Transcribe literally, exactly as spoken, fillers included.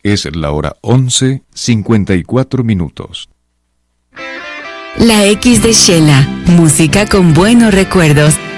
Es la hora once, cincuenta y cuatro minutos. La X de Shela, música con buenos recuerdos.